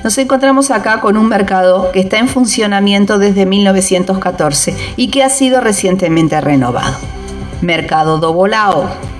nos encontramos acá con un mercado que está en funcionamiento desde 1914 y que ha sido recientemente renovado. Mercado do Bolao,